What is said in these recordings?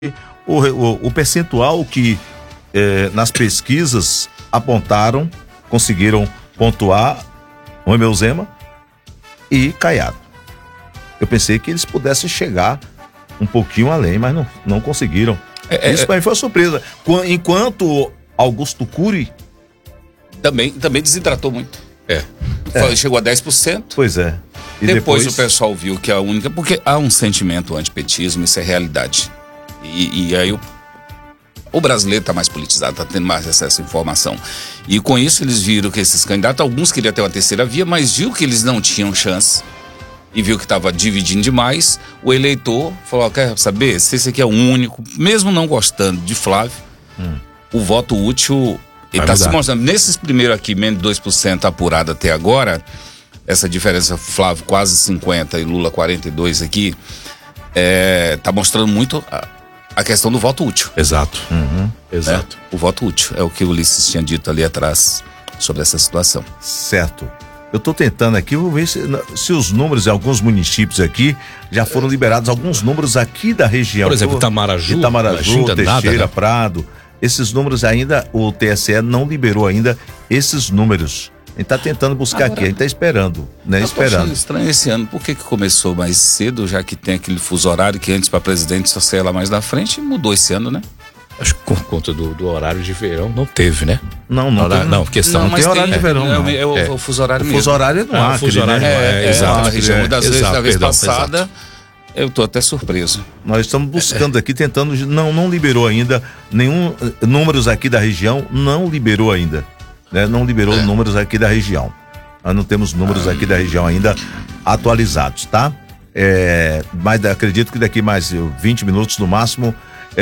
o percentual que nas pesquisas apontaram, conseguiram pontuar Romeu Zema e Caiado. Eu pensei que eles pudessem chegar um pouquinho além, mas não conseguiram. Isso para mim foi uma surpresa. Enquanto Augusto Cury também desidratou muito. Chegou a 10%. Pois é. E depois o pessoal viu que a única... Porque há um sentimento antipetismo, isso é realidade. E aí o brasileiro está mais politizado, está tendo mais acesso à informação. E com isso eles viram que esses candidatos, alguns queriam ter uma terceira via, mas viu que eles não tinham chance e viu que estava dividindo demais. O eleitor falou, quer saber, se esse aqui é o único, mesmo não gostando de Flávio, o voto útil, ele está se mostrando. Nesses primeiros aqui, menos de 2% apurado até agora, essa diferença, Flávio quase 50% e Lula 42% aqui, está mostrando muito a questão do voto útil. Exato. Exato. O voto útil é o que o Ulisses tinha dito ali atrás sobre essa situação. Certo. Eu estou tentando aqui, vou ver se os números em alguns municípios aqui já foram liberados, alguns números aqui da região. Por exemplo, Itamaraju, Teixeira, nada, né? Prado, esses números ainda, o TSE não liberou ainda esses números. A gente está tentando buscar aqui, a gente está esperando, né? Achando estranho esse ano, por que começou mais cedo, já que tem aquele fuso horário que antes para presidente só saia lá mais na frente, e mudou esse ano, né? Acho que por conta do horário de verão não teve, né? Não, questão não tem horário de verão. O fuso horário mesmo. O fuso horário não há. O fuso horário exato. Das vezes, da vez passada, exato. Eu tô até surpreso. Nós estamos buscando aqui, tentando, não liberou ainda, nenhum números aqui da região, não liberou ainda. Né? Não liberou números aqui da região. Nós não temos números aqui da região ainda atualizados, tá? Mas acredito que daqui mais 20 minutos no máximo,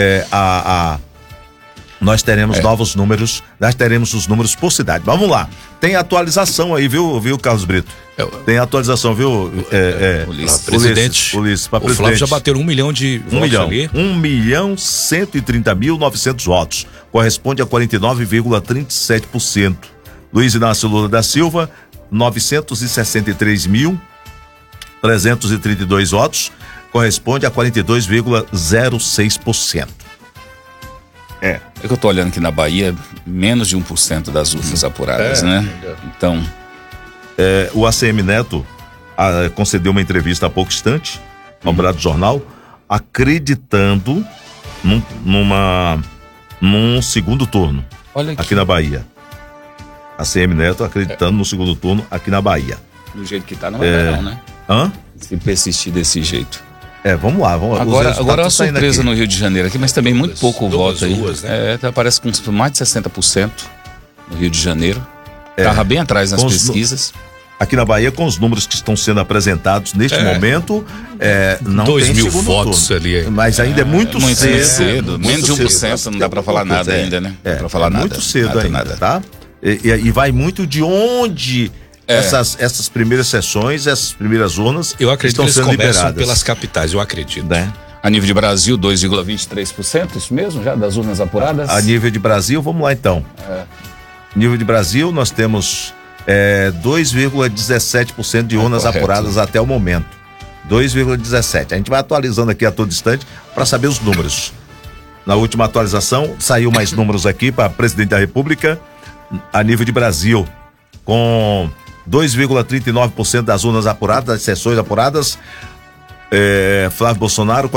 nós teremos novos números, nós teremos os números por cidade. Vamos lá, tem atualização aí, viu Carlos Brito? Tem atualização, viu? Presidente. Ulisses, para o presidente. Flávio já bateu 1 milhão de votos ali. 1.130.900 votos. Corresponde a 49,37%. Luiz Inácio Lula da Silva, 963.332 votos. Corresponde a 42,06%. É que eu tô olhando aqui na Bahia, menos de 1% das urnas apuradas, né? Então... o ACM Neto concedeu uma entrevista há pouco instante ao Brado Jornal, acreditando num segundo turno aqui na Bahia. ACM Neto acreditando no segundo turno aqui na Bahia. Do jeito que tá, não vai não, né? Se persistir desse jeito. Vamos lá. Agora é uma surpresa no Rio de Janeiro aqui, mas também muito pouco voto aí. Ruas, né? Parece com mais de 60% no Rio de Janeiro. Tava bem atrás nas pesquisas. Aqui na Bahia, com os números que estão sendo apresentados neste momento, não 2 tem mil segundo votos turno. ali. Mas ainda é muito cedo. Menos de 1%, não dá pra falar nada ainda, né? Não dá pra falar nada. Muito cedo ainda, tá? E vai muito de onde essas primeiras sessões, essas primeiras urnas eu acredito estão que eles sendo começam liberadas. pelas capitais, eu acredito. Né? A nível de Brasil, 2,23%, isso mesmo, já das urnas apuradas? A nível de Brasil, vamos lá então. Nível de Brasil, nós temos 2,17% de urnas apuradas até o momento. 2,17%. A gente vai atualizando aqui a todo instante para saber os números. Na última atualização, saiu mais números aqui para presidente da República, a nível de Brasil, com 2,39% das urnas apuradas, das sessões apuradas. Flávio Bolsonaro,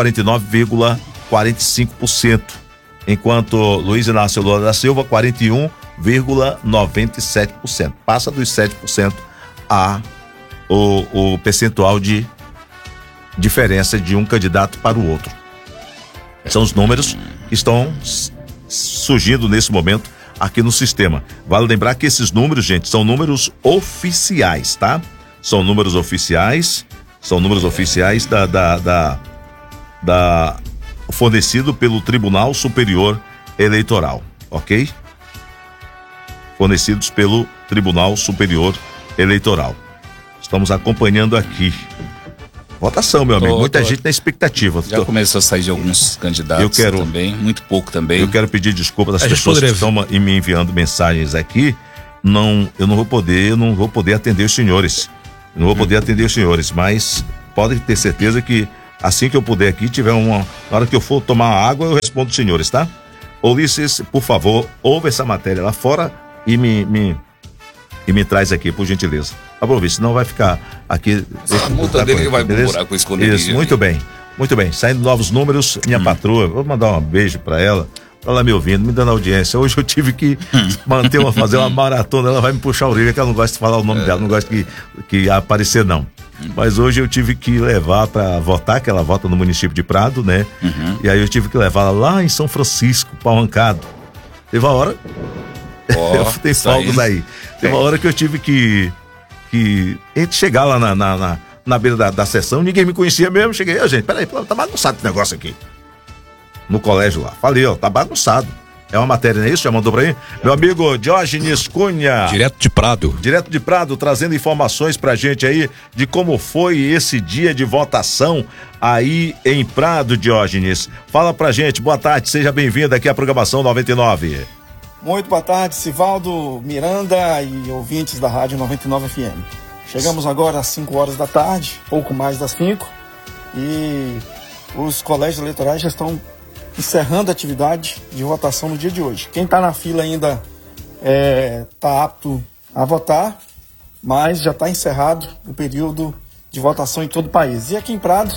49,45%. Enquanto Luiz Inácio Lula da Silva, 41,97%. Passa dos 7% o percentual de diferença de um candidato para o outro. São os números que estão surgindo nesse momento aqui no sistema. Vale lembrar que esses números, gente, são números oficiais, tá? São números oficiais fornecido pelo Tribunal Superior Eleitoral, ok? Fornecidos pelo Tribunal Superior Eleitoral. Estamos acompanhando aqui. Votação, meu amigo. Muita gente na expectativa. Já começou a sair de alguns candidatos também, muito pouco também. Eu quero pedir desculpa das pessoas que estão me enviando mensagens aqui. Eu não vou poder atender os senhores. Mas podem ter certeza que Assim que eu puder aqui, na hora que eu for tomar água, eu respondo os senhores, tá? Ulisses, por favor, ouve essa matéria lá fora e me traz aqui, por gentileza. Tá bom, Vice, senão vai ficar aqui. A multa dele que vai pro buraco escondido. Isso, muito bem. Muito bem. Saindo novos números, minha patroa, vou mandar um beijo pra ela me ouvindo, me dando audiência. Hoje eu tive que fazer uma maratona, ela vai me puxar a orelha, que ela não gosta de falar o nome dela, não gosta que aparecer, não. Mas hoje eu tive que levar pra votar, que ela vota no município de Prado, né? E aí eu tive que levar ela lá em São Francisco, Pau Arrancado. Teve uma hora... tem fogos aí. Teve uma hora que eu tive que chegar lá na beira da sessão, ninguém me conhecia mesmo, cheguei, gente, peraí, tá bagunçado esse negócio aqui. No colégio lá. Falei, tá bagunçado. É uma matéria, não é isso? Já mandou pra aí? Meu amigo Diógenes Cunha. Direto de Prado, trazendo informações pra gente aí de como foi esse dia de votação aí em Prado, Diógenes. Fala pra gente, boa tarde, seja bem-vindo aqui à programação 99. Muito boa tarde, Sivaldo, Miranda e ouvintes da Rádio 99 FM. Chegamos agora às 5 horas da tarde, pouco mais das 5, e os colégios eleitorais já estão encerrando a atividade de votação no dia de hoje. Quem está na fila ainda está apto a votar, mas já está encerrado o período de votação em todo o país. E aqui em Prado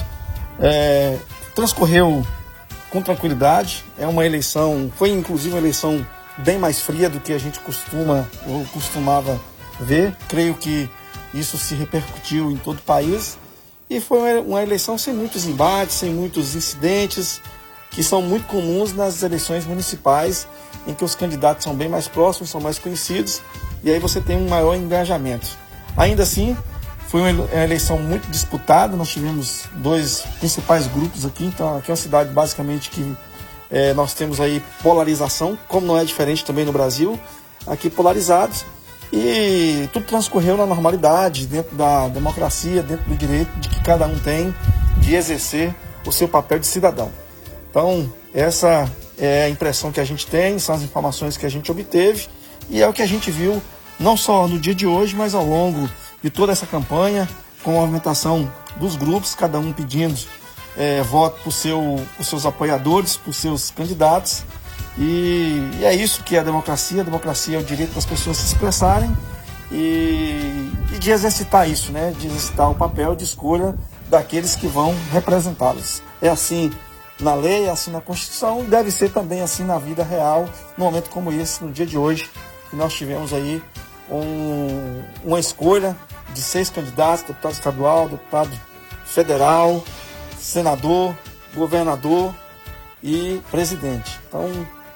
transcorreu com tranquilidade. É uma eleição, foi inclusive uma eleição bem mais fria do que a gente costumava ver. Creio que isso se repercutiu em todo o país e foi uma eleição sem muitos embates, sem muitos incidentes, que são muito comuns nas eleições municipais, em que os candidatos são bem mais próximos, são mais conhecidos, e aí você tem um maior engajamento. Ainda assim, foi uma eleição muito disputada. Nós tivemos 2 principais grupos aqui, então aqui é uma cidade basicamente que nós temos aí polarização, como não é diferente também no Brasil, aqui polarizados, e tudo transcorreu na normalidade, dentro da democracia, dentro do direito de que cada um tem de exercer o seu papel de cidadão. Então, essa é a impressão que a gente tem, são as informações que a gente obteve, e é o que a gente viu não só no dia de hoje, mas ao longo de toda essa campanha, com a movimentação dos grupos, cada um pedindo voto por seus apoiadores, por seus candidatos, e é isso que é a democracia. A democracia é o direito das pessoas se expressarem e de exercitar isso, né? De exercitar o papel de escolha daqueles que vão representá-los. É assim na lei, é assim na Constituição, deve ser também assim na vida real, num momento como esse, no dia de hoje, que nós tivemos aí uma escolha de 6 candidatos, deputado estadual, deputado federal, senador, governador e presidente. Então,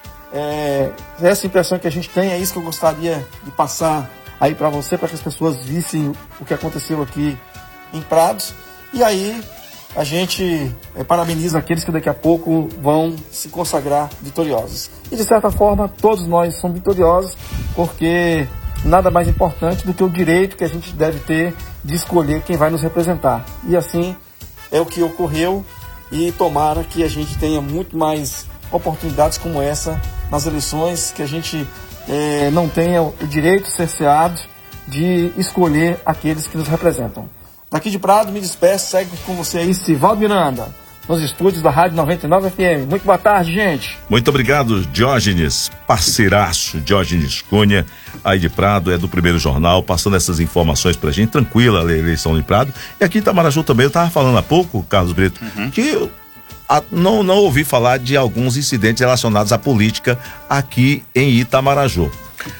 essa impressão que a gente tem, é isso que eu gostaria de passar aí para você, para que as pessoas vissem o que aconteceu aqui em Prados. E aí a gente parabeniza aqueles que daqui a pouco vão se consagrar vitoriosos. E de certa forma todos nós somos vitoriosos, porque nada mais importante do que o direito que a gente deve ter de escolher quem vai nos representar. E assim é o que ocorreu, e tomara que a gente tenha muito mais oportunidades como essa nas eleições, que a gente não tenha o direito cerceado de escolher aqueles que nos representam. Daqui de Prado, me despeço, segue com você aí, Sivaldo Miranda, nos estúdios da Rádio 99 FM. Muito boa tarde, gente. Muito obrigado, Diógenes, parceiraço Diógenes Cunha, aí de Prado, do Primeiro Jornal, passando essas informações pra gente, tranquila a eleição de Prado. E aqui em Itamaraju também, eu tava falando há pouco, Carlos Brito, que não ouvi falar de alguns incidentes relacionados à política aqui em Itamaraju.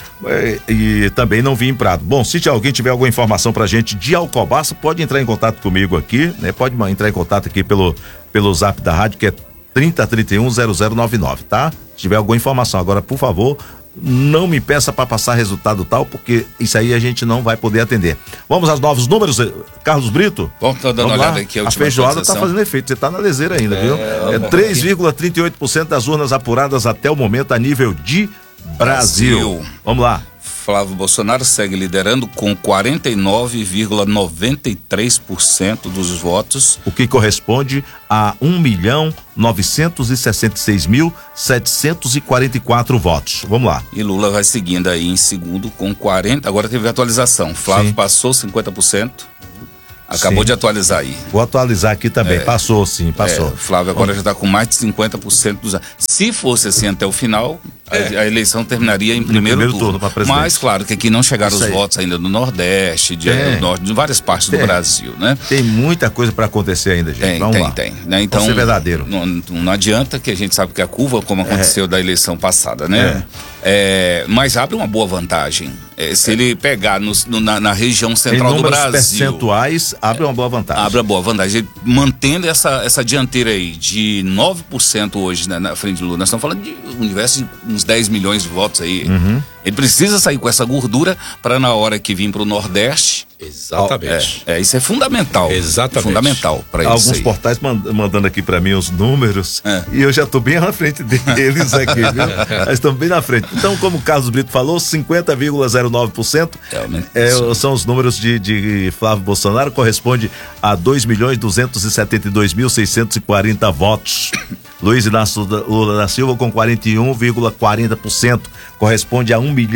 E também não vi em Prado. Bom, se alguém tiver alguma informação pra gente de Alcobaça, pode entrar em contato comigo aqui, né? Pode entrar em contato aqui pelo zap da rádio, que é 30310099, tá? Se tiver alguma informação. Agora, por favor, não me peça para passar resultado tal, porque isso aí a gente não vai poder atender. Vamos aos novos números, Carlos Brito? Bom, tô dando uma olhada aqui. A feijoada tá fazendo efeito, você tá na leseira ainda, viu? 3,38% das urnas apuradas até o momento a nível de Brasil. Vamos lá. Flávio Bolsonaro segue liderando com 49,93% dos votos. O que corresponde a 1.966.744 votos. Vamos lá. E Lula vai seguindo aí em segundo com 40%. Agora teve atualização. Flávio passou 50%. Acabou de atualizar aí. Vou atualizar aqui também. Passou, sim, passou. Flávio agora já está com mais de 50% dos... Se fosse assim até o final, a eleição terminaria em primeiro turno. Pra presidente. Mas, claro, que aqui não chegaram os votos ainda do Nordeste, do Norte, de várias partes do Brasil, né? Tem muita coisa para acontecer ainda, gente. Vamos lá. Tem. Né? Então, vamos ser verdadeiro. Não adianta, que a gente sabe que a curva, como aconteceu da eleição passada, né? Mas abre uma boa vantagem. Se ele pegar na região central do Brasil... percentuais, abre uma boa vantagem. Abre uma boa vantagem. Mantendo essa dianteira aí de 9% hoje, né, na frente do Lula. Nós estamos falando de um universo de uns 10 milhões de votos aí. Ele precisa sair com essa gordura para na hora que vir para o Nordeste... Exatamente. Isso é fundamental. Exatamente. Fundamental para isso. Alguns portais mandando aqui para mim os números e eu já estou bem na frente deles aqui, viu? Nós estamos bem na frente. Então, como o Carlos Brito falou, 50,09% são os números de Flávio Bolsonaro, corresponde a 2.272.640 votos. Luiz Inácio Lula da Silva com 41,40%, corresponde a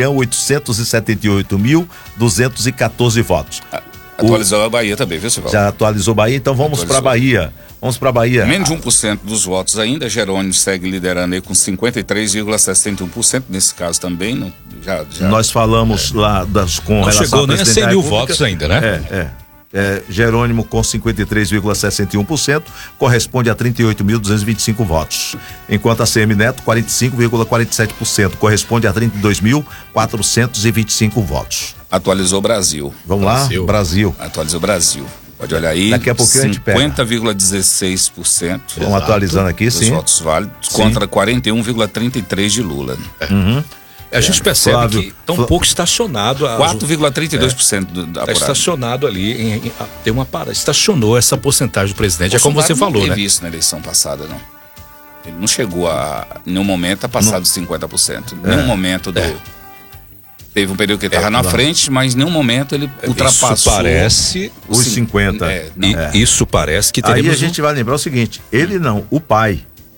1.878.214 votos. Atualizou a Bahia também, viu, Silvio? Já atualizou Bahia, então vamos para Bahia. Vamos para Bahia. Menos de 1% dos votos ainda. Jerônimo segue liderando aí com 53,61%. Nesse caso também. Nós falamos lá com não relação chegou nem a 100 mil votos ainda, né? Jerônimo com 53,61%, corresponde a 38.225 votos. Enquanto a CM Neto, 45,47%, corresponde a 32.425 votos. Atualizou o Brasil. Vamos lá, Brasil. Atualizou o Brasil. Pode olhar aí. Daqui a pouquinho a gente pega. 50,16%. Vamos atualizando aqui, sim. Dos votos válidos contra 41,33% de Lula. A gente percebe que está um pouco estacionado. 4,32% Está estacionado ali, tem uma parada. Estacionou essa porcentagem do presidente. É como você falou, né? Não teve isso na eleição passada, não. Ele não chegou em nenhum momento a passar dos 50%. Em nenhum momento teve um período que ele estava na frente, mas em nenhum momento ele ultrapassou. Isso parece os 50%. Isso parece que teremos. Aí a gente vai lembrar o seguinte: ele não, o pai.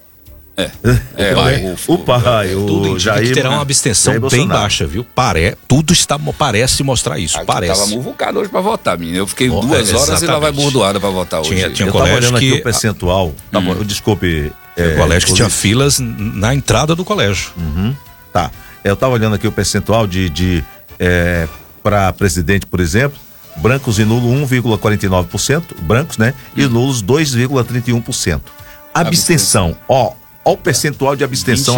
O Jair terá uma abstenção bem baixa, viu? Tudo parece mostrar isso. Parece. Tava muvucado hoje pra votar, menino. Eu fiquei 2 horas e lá vai bordoada pra votar hoje. Tinha um colégio que aqui o percentual. Desculpe. O colégio que tinha filas na entrada do colégio. Tá. Eu tava olhando aqui o percentual para presidente, por exemplo. Brancos e nulos 1,49%, brancos, né? E nulos 2,31%. Abstenção, ó o percentual de abstenção.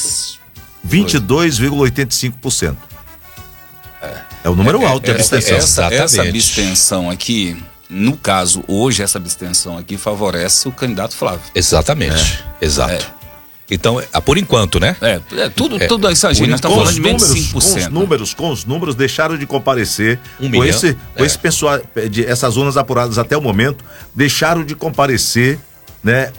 22,85%. É o número alto de abstenção. Essa abstenção aqui, no caso, hoje essa abstenção aqui favorece o candidato Flávio. Exatamente, exato. Então, por enquanto, né? Tudo isso a gente, nós estamos falando de menos de 5%. Com os números deixaram de comparecer. Com esse pessoal, essas urnas apuradas até o momento, deixaram de comparecer, né?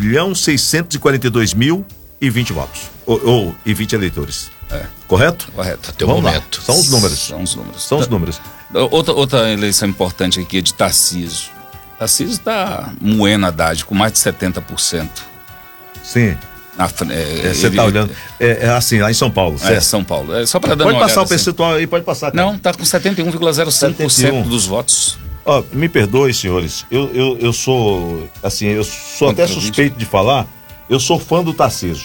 1.642.020 votos. E 20 eleitores. Correto? Correto. Até o momento. São os números. São os números. Outra eleição importante aqui é de Tarcísio. Tarcísio está moendo Haddad com mais de 70%. Sim. Você está olhando. Assim, lá em São Paulo, certo? São Paulo. Só para dar pode uma passar o percentual aí, pode passar. Cara. Não, está com 71,07% dos votos. Me perdoe, senhores. Eu sou, assim, até suspeito de falar. Eu sou fã do Tarcísio.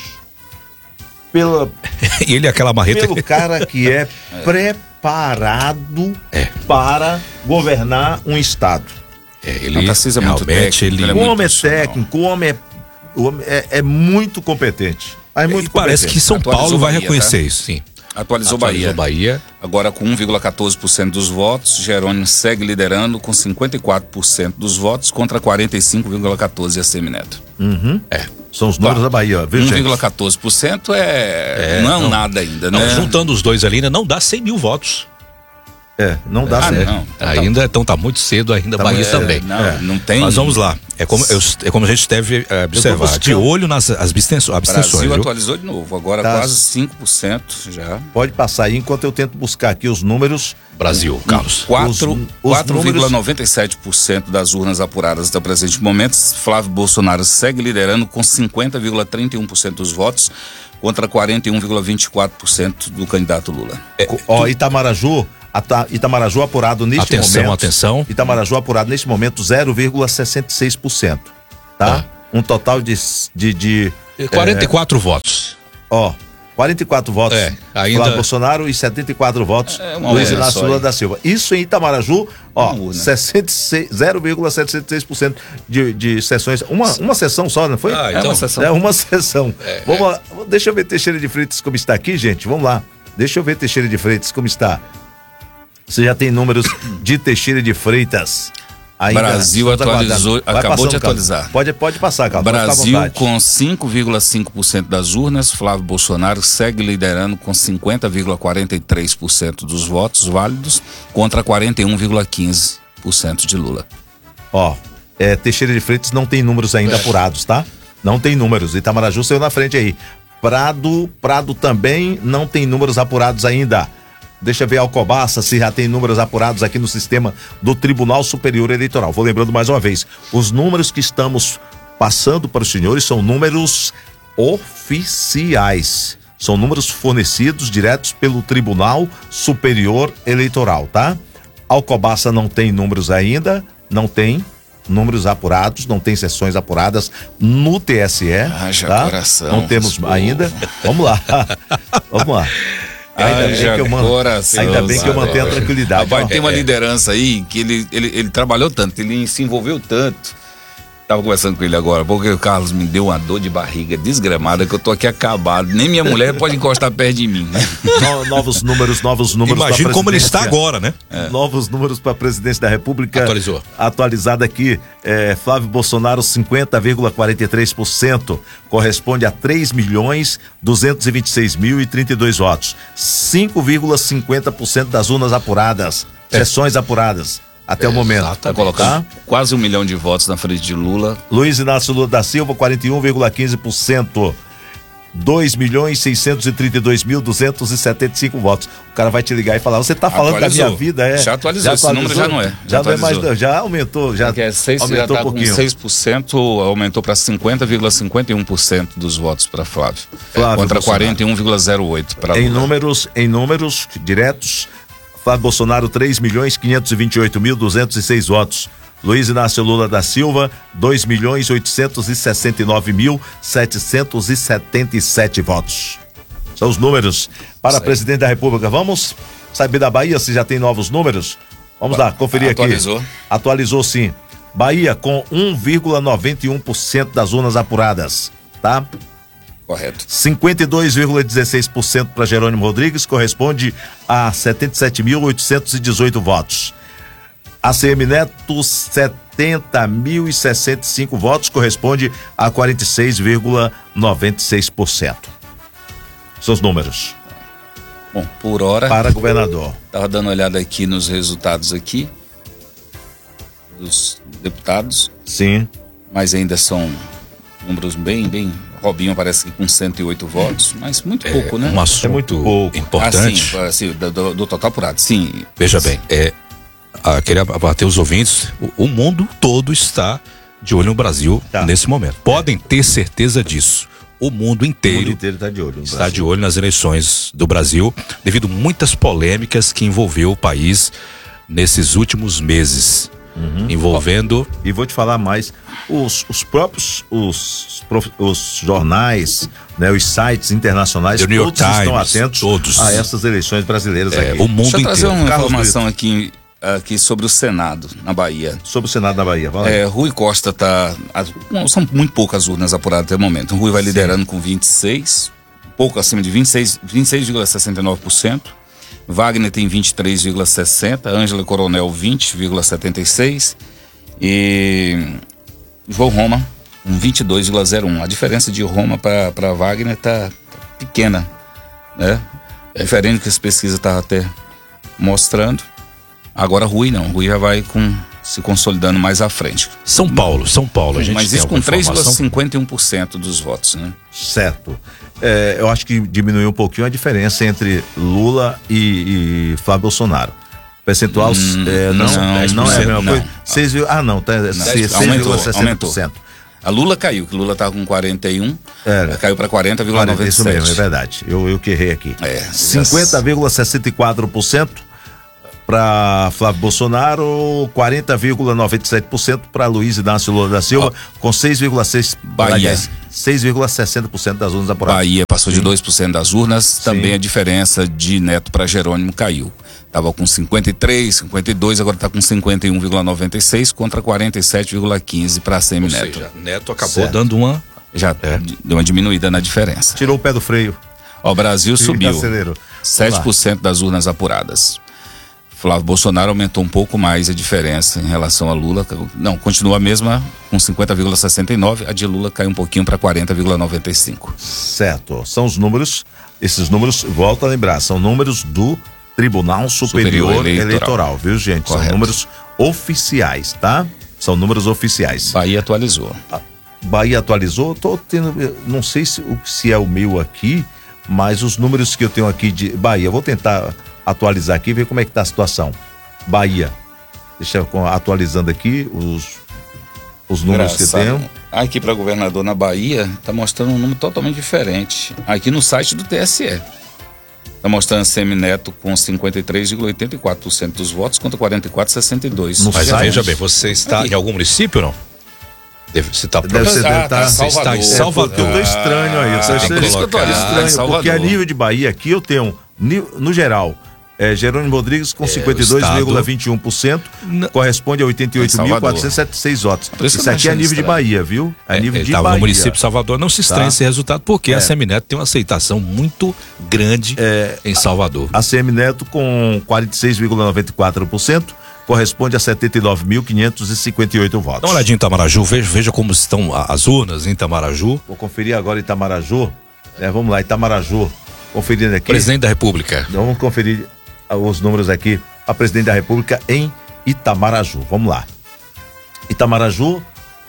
E ele é aquela marreta. Pelo cara que é preparado para governar um estado. Ele Tarcísio é muito técnico. O homem é técnico, o homem é muito competente. Parece que São Paulo vai reconhecer isso, sim. Atualizou Bahia. Agora com 1,14% dos votos, Jerônimo segue liderando com 54% dos votos contra 45,14% a Semineto. São os números da Bahia, viu, 1,14% não é nada ainda, né? Juntando os dois ali ainda não dá 100 mil votos. Não dá certo. Ainda, então tá muito cedo ainda, Bahia também. Não tem. Mas vamos lá. É como a gente deve observar. De olho nas abstenções. Brasil atualizou de novo, agora quase 5% já. Pode passar aí enquanto eu tento buscar aqui os números. Brasil, Carlos. 4,97% das urnas apuradas até o presente momento. Flávio Bolsonaro segue liderando com 50,31% dos votos contra 41,24% do candidato Lula. Itamaraju, Itamarajú apurado neste momento. Atenção. Itamarajú apurado neste momento 0,66%. Tá? Um total de 44 votos. 44 votos ainda... Flávio Bolsonaro e 74 votos Luiz Inácio Lula da Silva. Isso em Itamarajú, 0,76% de sessões. Uma sessão só, não foi? Então, uma sessão. Uma sessão. Vamos lá. Deixa eu ver Teixeira de Freitas como está aqui, gente. Vamos lá. Deixa eu ver Teixeira de Freitas como está. Você já tem números de Teixeira de Freitas. Ainda Brasil atualizou, acabou de atualizar. Pode passar, Carlos. Brasil com 5,5% das urnas, Flávio Bolsonaro segue liderando com 50,43% dos votos válidos contra 41,15% de Lula. Teixeira de Freitas não tem números ainda apurados, tá? Não tem números. Itamarajú saiu na frente aí. Prado também não tem números apurados ainda. Deixa eu ver Alcobaça se já tem números apurados aqui no sistema do Tribunal Superior Eleitoral. Vou lembrando mais uma vez, os números que estamos passando para os senhores são números oficiais. São números fornecidos diretos pelo Tribunal Superior Eleitoral, tá? Alcobaça não tem números ainda, não tem números apurados, não tem sessões apuradas no TSE. Tá? Coração, não temos ainda. Vamos lá. Ainda bem que eu mantenho a tranquilidade. Tem uma liderança aí que ele trabalhou tanto, ele se envolveu tanto. Tava conversando com ele agora, porque o Carlos me deu uma dor de barriga desgramada que eu tô aqui acabado. Nem minha mulher pode encostar perto de mim, né? Novos números. Imagina como ele está agora, né? Novos números para a presidência da República. Atualizou. Atualizado aqui. Flávio Bolsonaro, 50,43%. Corresponde a 3.226.032 votos. 5,50% das urnas apuradas. Sessões apuradas. Até o momento. Tá colocando quase 1 milhão de votos na frente de Lula. Luiz Inácio Lula da Silva, 41,15%. 2.632.275 votos. O cara vai te ligar e falar, você tá falando da minha vida, Já atualizou, esse número já não é. Já não é mais, já aumentou, aumentou um pouquinho. 6%, aumentou para 50,51% dos votos para Flávio contra 41,08% para Lula. Em números diretos, Flávio Bolsonaro, 3.528.206 votos. Luiz Inácio Lula da Silva, 2.869.777 votos. São os números para presidente da República. Vamos saber da Bahia se já tem novos números? Vamos lá, conferir aqui. Atualizou sim. Bahia com 1,91% das urnas apuradas, tá? Correto. 52,16% para Jerônimo Rodrigues, corresponde a 77.818 votos. ACM Neto, 70.065 votos, corresponde a 46,96%. Seus números. Bom, por hora. Para governador. Estava dando uma olhada aqui nos resultados aqui dos deputados. Sim. Mas ainda são números bem. Robinho aparece aqui com 108 votos, mas muito pouco, né? Um assunto muito pouco importante. Assim, do total apurado, sim. Veja bem, queria abater os ouvintes, o mundo todo está de olho no Brasil nesse momento. Podem ter certeza disso. O mundo inteiro está de olho nas eleições do Brasil, devido a muitas polêmicas que envolveu o país nesses últimos meses. Envolvendo. E vou te falar mais, os próprios jornais, né, os sites internacionais, The New York Times, estão atentos a essas eleições brasileiras aqui. O mundo inteiro. Deixa eu trazer uma informação aqui sobre o Senado na Bahia. Sobre o Senado na Bahia, Rui Costa são muito poucas urnas apuradas até o momento. O Rui vai liderando com 26, pouco acima de 26,69%. Wagner tem 23,60%, Ângela Coronel 20,76% e João Roma com 22,01%. A diferença de Roma para Wagner tá pequena, né? Diferente do que as pesquisas estavam até mostrando. Agora Rui não, Rui já vai se consolidando mais à frente. São Paulo, a gente mas isso com 3,51% dos votos, né? Certo. Eu acho que diminuiu um pouquinho a diferença entre Lula e Flávio Bolsonaro. Percentual não é a mesma coisa. 6,60%. A Lula caiu, que Lula estava com 41, caiu para 40,97%. Isso mesmo, é verdade. Eu que errei aqui. 50,64%. para Flávio Bolsonaro, 40,97% para Luiz Inácio Lula da Silva, com 6,6%. Bahia. 6,60% das urnas apuradas. Bahia passou de 2% das urnas, também a diferença de Neto para Jerônimo caiu. Estava com 53, 52, agora está com 51,96 contra 47,15 para Semineto. Ou seja, Neto acabou dando uma... Já deu uma diminuída na diferença. Tirou o pé do freio. O Brasil subiu. Acelerou. 7% das urnas apuradas. Flávio Bolsonaro aumentou um pouco mais a diferença em relação a Lula. Não, continua a mesma com 50,69. A de Lula caiu um pouquinho para 40,95. Certo. São os números, esses números, volto a lembrar, são números do Tribunal Superior Eleitoral, viu, gente? Correto. São números oficiais, tá? São números oficiais. Bahia atualizou. Bahia atualizou, tô tendo, não sei se é o meu aqui, mas os números que eu tenho aqui de Bahia, eu vou tentar atualizar aqui e ver como é que tá a situação. Bahia, deixa eu atualizando aqui os números que eu tenho. Aqui para governador na Bahia, tá mostrando um número totalmente diferente. Aqui no site do TSE. Tá mostrando Semineto com 53,84% dos votos contra 44,62%. Mas veja bem, você está em algum município ou não? Deve estar em Salvador. Eu tô estranho aí. Eu tô estranho, porque a nível de Bahia aqui eu tenho, no geral, Jerônimo Rodrigues com 52,21%, corresponde a 88.476 votos. Isso aqui é a nível de Bahia, viu? A nível de Bahia. No município de Salvador, não se estranha esse resultado, porque a Semineto tem uma aceitação muito grande em Salvador. A Semineto com 46,94%, corresponde a 79.558 votos. Dá uma olhadinha em Itamaraju, veja como estão as urnas em Itamaraju. Vou conferir agora Itamaraju. Vamos lá, Itamaraju. Conferindo aqui. Presidente da República. Vamos conferir os números aqui. A presidente da República em Itamaraju. Vamos lá. Itamaraju,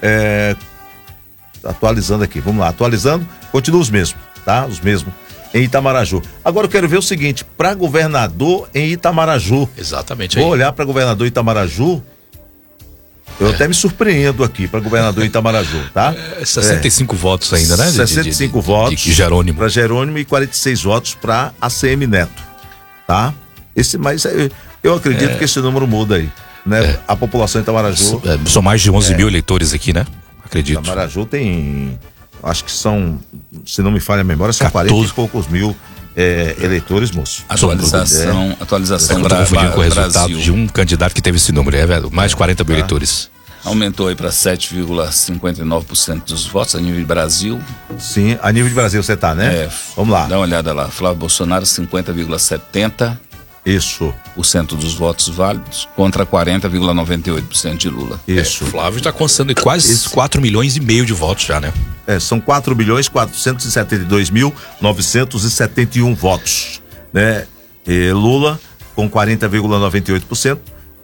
atualizando aqui. Vamos lá, atualizando. Continua os mesmos, tá? Os mesmos. Em Itamaraju. Agora eu quero ver o seguinte, para governador em Itamaraju. Exatamente. Vou olhar para governador em Itamaraju. Eu até me surpreendo aqui para governador em Itamaraju, tá? 65 votos ainda, né? 65 votos de Jerônimo. Para Jerônimo e 46 votos para ACM Neto, tá? Mas eu acredito que esse número muda aí, né? A população de Itamaraju... São mais de 11 mil eleitores aqui, né? Acredito. Itamaraju tem... Acho que são, se não me falha a memória, são 40 e poucos mil eleitores, moço. Atualização com o resultado de um candidato que teve esse número, mais de 40 mil eleitores. Aumentou aí para 7,59% dos votos a nível de Brasil. Sim, a nível de Brasil você tá, né? Vamos lá. Dá uma olhada lá. Flávio Bolsonaro, 50,70%. Isso. Dos votos válidos contra 40,98% de Lula. Isso. Flávio está constando quase 4 milhões e meio de votos já, né? São 4.472.971 votos, né? Lula com 40,98%,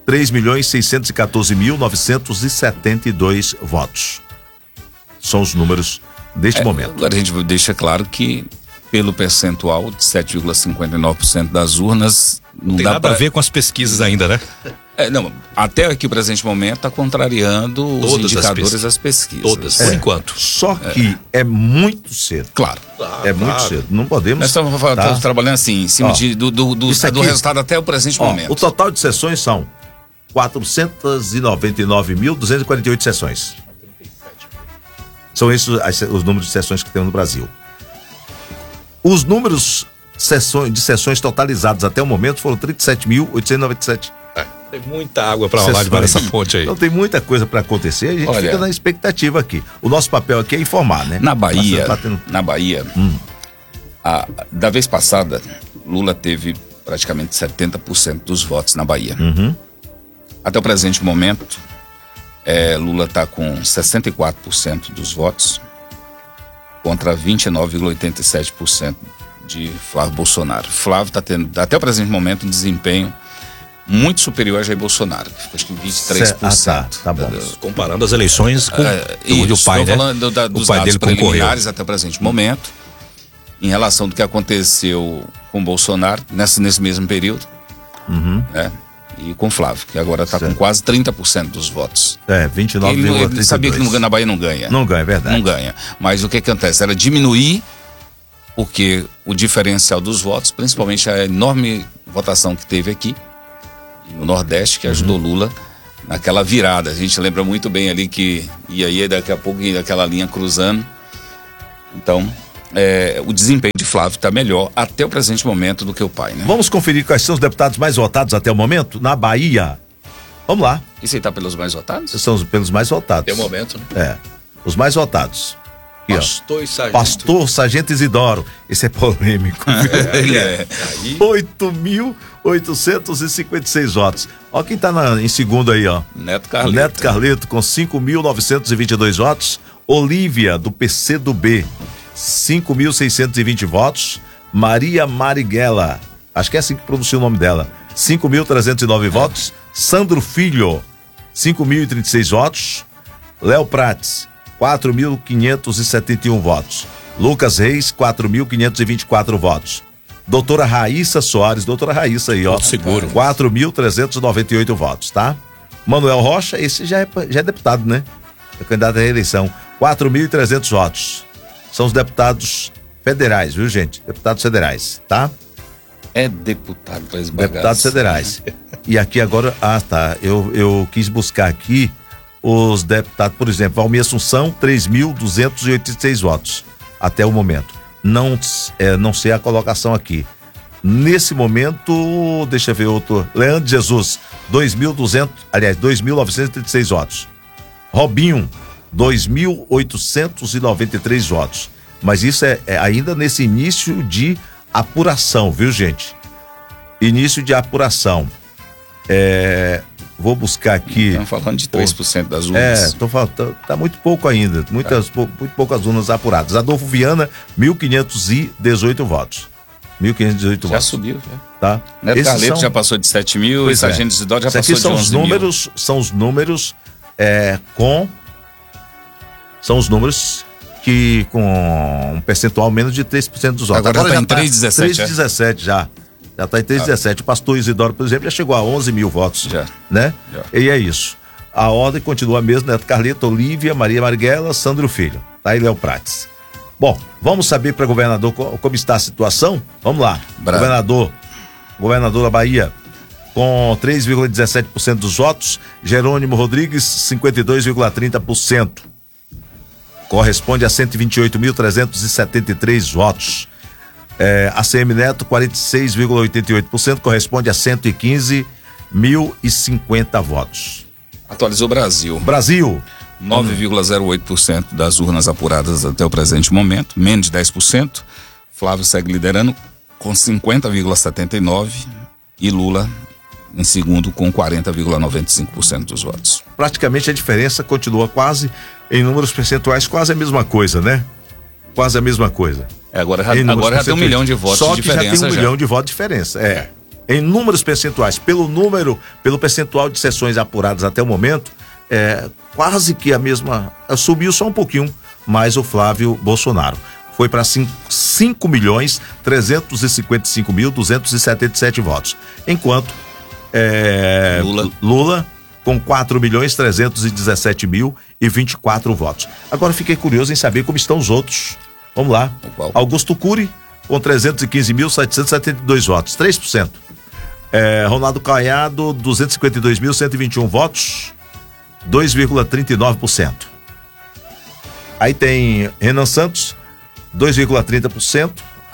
3.614.972 votos. São os números deste momento. Agora a gente deixa claro que pelo percentual de 7,59% das urnas, não tem nada a ver com as pesquisas ainda, né? Não, até aqui o presente momento está contrariando os indicadores das pesquisas. Todas, por enquanto. Só que é muito cedo. Claro. Muito cedo. Não podemos. Nós estamos trabalhando assim, em cima do resultado até o presente momento. O total de sessões são 499.248 sessões. São esses os números de sessões que temos no Brasil. Os números de sessões totalizadas até o momento foram 37.897. Tem muita água para rolar debaixo dessa ponte aí. Então tem muita coisa para acontecer, a gente fica na expectativa aqui. O nosso papel aqui é informar, né? Na Bahia, da vez passada, Lula teve praticamente 70% dos votos na Bahia. Até o presente momento, Lula está com 64% dos votos contra 29,87% de Flávio Bolsonaro. Flávio está tendo, até o presente momento, um desempenho muito superior a Jair Bolsonaro. Acho que 23%. Tá bom. Comparando as eleições com o pai, né? Falando dos dados preliminares até o presente momento, em relação do que aconteceu com Bolsonaro nesse mesmo período, né? E com Flávio, que agora está com quase 30% dos votos. 29,32%. Ele sabia que na Bahia não ganha. Não ganha, é verdade. Não ganha. Mas o que acontece? Era diminuir, porque o diferencial dos votos, principalmente a enorme votação que teve aqui, e no Nordeste, que ajudou Lula naquela virada. A gente lembra muito bem ali que ia aí daqui a pouco aquela linha cruzando. Então, o desempenho de Flávio está melhor até o presente momento do que o pai, né? Vamos conferir quais são os deputados mais votados até o momento? Na Bahia. Vamos lá. E você está pelos mais votados? São pelos mais votados. Até o momento, né? Os mais votados. Aqui, Pastor e Sargento. Pastor Sargento Isidoro. Esse é polêmico. Ele é. 8.856 votos. Ó quem tá em segundo aí, ó. Neto Carleto. Neto Carleto com 5.922 votos. Olívia, do PCdoB, 5.620 votos. Maria Marighella, acho que é assim que pronuncia o nome dela, 5.309 votos. Sandro Filho, 5.036 votos. Léo Prates, 4.571 votos. Lucas Reis, 4.524 votos. Doutora Raíssa Soares, doutora Raíssa aí, ó. Seguro. 4.398 votos, tá? Manuel Rocha, esse já é deputado, né? É candidato à reeleição. 4.300 votos. São os deputados federais, viu, gente? Deputados federais, tá? É deputado para esse bagaço. Deputados federais. E aqui agora, eu quis buscar aqui os deputados, por exemplo, Valmir Assunção, 3.286 votos até o momento. Não sei a colocação aqui. Nesse momento, deixa eu ver outro. Leandro Jesus, 2.936 votos. Robinho, 2.893 votos. Mas isso é ainda nesse início de apuração, viu, gente? Início de apuração. Vou buscar aqui. Estamos falando de 3% das urnas. Tô falando, tá muito pouco ainda. Muito poucas urnas apuradas. Adolfo Viana, 1.518 votos. 1.518 votos. Já subiu, já. Tá? Neto Carleto já passou de 7 mil e Sargento Isidoro já passou de 11 mil. São os números são os números que com um percentual menos de 3% dos votos. Agora já está em 3,17. 3,17 já. Já está em 3,17. O pastor Isidoro, por exemplo, já chegou a 11 mil votos. Já. Né? Já. E é isso. A ordem continua a mesma: Neto Carleto, Olívia, Maria Marighella, Sandro Filho. Tá aí, Léo Prates. Bom, vamos saber para governador como está a situação? Vamos lá. Bravo. Governador da Bahia, com 3,17% dos votos. Jerônimo Rodrigues, 52,30%. Corresponde a 128.373 votos. ACM Neto, 46,88%, corresponde a 115.050 votos. Atualizou Brasil. 9,08% das urnas apuradas até o presente momento, menos de 10%. Flávio segue liderando com 50,79% e Lula em segundo com 40,95% dos votos. Praticamente a diferença continua quase, em números percentuais, quase a mesma coisa, né? Quase a mesma coisa. Agora já tem 1 milhão de votos de diferença. Só que já tem 1 milhão de votos de diferença, Em números percentuais, pelo percentual de sessões apuradas até o momento, quase que a mesma, subiu só um pouquinho, mais o Flávio Bolsonaro. Foi para 5.355.277 votos. Enquanto Lula com 4.317.024 votos. Agora fiquei curioso em saber como estão os outros. Vamos lá. Augusto Cury com 315.772 votos, 3%. Ronaldo Caiado, 252.121 votos, 2,39%. Aí tem Renan Santos, 2,30%,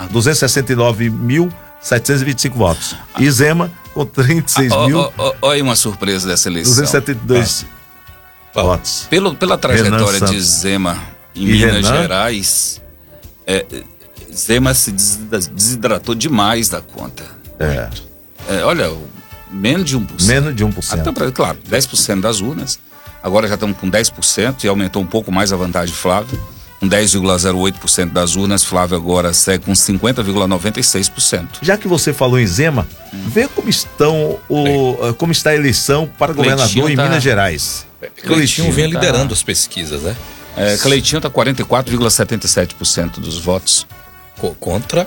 269.725 votos. E Zema com 36 mil. Olha uma surpresa dessa eleição. 272 votos. Pela trajetória de Zema em Minas Gerais, Zema se desidratou demais da conta. Olha, menos de 1%. Menos de 1%. Até, claro, 10% das urnas. Agora já estamos com 10% e aumentou um pouco mais a vantagem de Flávio. Com 10,08% das urnas, Flávio agora segue com 50,96%. Já que você falou em Zema, vê como como está a eleição para governador em Minas Gerais. Cleitinho vem liderando as pesquisas, né? Cleitinho está 44,77% dos votos. Contra?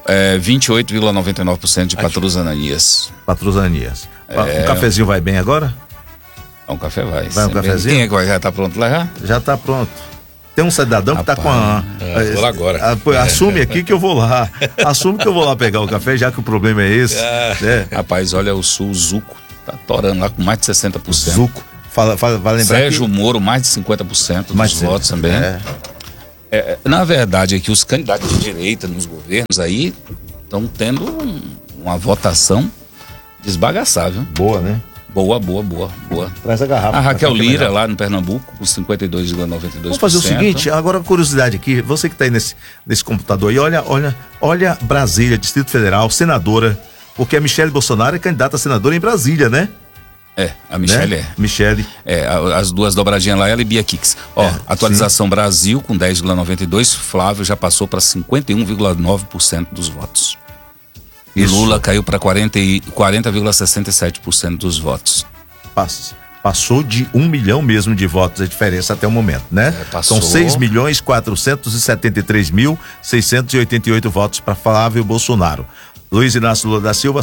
28,99% de Patrus Ananias. Um cafezinho vai bem agora? Um café vai. Vai um cafezinho? Quem é que vai? Já está pronto lá já? Já está pronto. Tem um cidadão que está com a... vou lá agora. Assume aqui que eu vou lá. Assume que eu vou lá pegar o café, já que o problema é esse. Rapaz, olha o Sul, Zuco. tá torando lá com mais de 60%. Zuco. Vale lembrar Sérgio Moro, mais de 50% dos votos também. Na verdade, é que os candidatos de direita nos governos aí estão tendo uma votação desbagaçável. Boa, né? Boa. Traz a garrafa. A Raquel Lira, lá no Pernambuco, com 52,92%. Vamos fazer o seguinte, agora curiosidade aqui, você que está aí nesse computador aí, olha Brasília, Distrito Federal, senadora, porque a Michele Bolsonaro é candidata a senadora em Brasília, né? A Michele né? Michele. As duas dobradinhas lá, ela e Bia Kix. Atualização sim. Brasil com 10,92%, Flávio já passou para 51,9% dos votos. E Lula caiu para 40,67% dos votos. Passou de 1 milhão mesmo de votos a diferença até o momento, né? São 6.473.688 votos para Flávio Bolsonaro. Luiz Inácio Lula da Silva,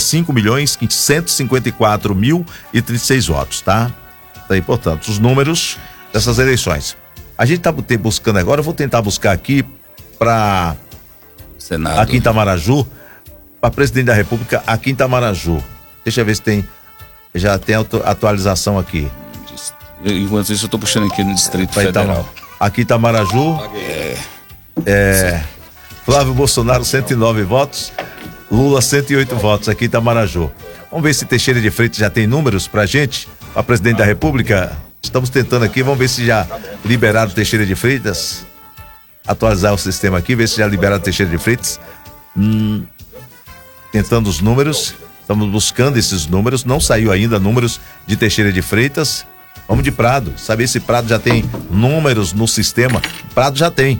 5.554.036 votos, tá? Tá aí, portanto, os números dessas eleições. A gente tá buscando agora, eu vou tentar buscar aqui para Senado. Aqui em Itamaraju, para presidente da República aqui em Itamaraju. Deixa eu ver se já tem atualização aqui. Enquanto isso, eu tô puxando aqui no Distrito Federal. Aqui em Itamaraju, Flávio Bolsonaro, 109 votos. Lula, 108 votos aqui em Itamaraju. Vamos ver se Teixeira de Freitas já tem números pra gente, para presidente da República. Estamos tentando aqui, vamos ver se já liberaram Teixeira de Freitas. Atualizar o sistema aqui, ver se já liberaram Teixeira de Freitas. Tentando os números, estamos buscando esses números, não saiu ainda números de Teixeira de Freitas. Vamos de Prado, saber se Prado já tem números no sistema. Prado já tem,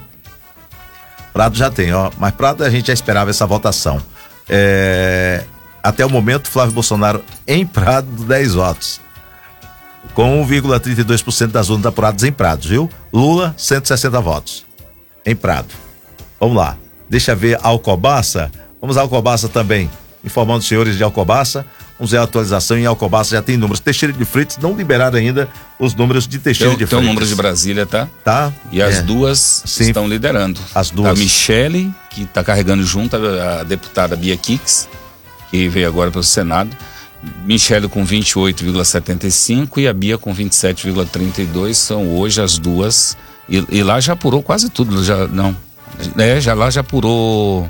ó, mas Prado a gente já esperava essa votação. Até o momento, Flávio Bolsonaro em Prado, 10 votos. Com 1,32% das urnas apuradas em Prado, viu? Lula, 160 votos. Em Prado. Vamos lá. Deixa ver Alcobaça. Vamos a Alcobaça também. Informando os senhores de Alcobaça. Vamos ver a atualização em Alcobaça, já tem números. Teixeira de Freitas não liberaram ainda os números de Teixeira de Freitas. Tem o número de Brasília, tá? Tá. E as duas estão liderando. As duas. A Michele, que está carregando junto a deputada Bia Kix, que veio agora para o Senado. Michele com 28,75 e a Bia com 27,32 são hoje as duas. E lá já apurou quase tudo. Lá já apurou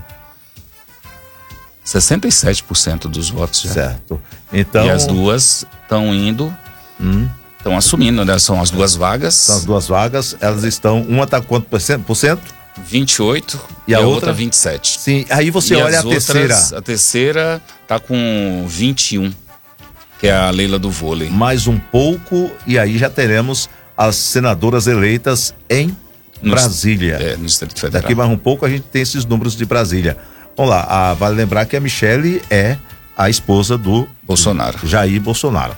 67% dos votos já. Certo. Então... E as duas estão indo, estão assumindo, né? São as duas vagas. São as duas vagas, elas estão, uma está quanto por cento? 28 e a outra 27. Sim, aí você olha a terceira. A terceira tá com 21, que é a Leila do vôlei. Mais um pouco e aí já teremos as senadoras eleitas em Brasília. No Distrito Federal. Daqui mais um pouco a gente tem esses números de Brasília. Vamos lá, vale lembrar que a Michele é a esposa do Bolsonaro. Jair Bolsonaro.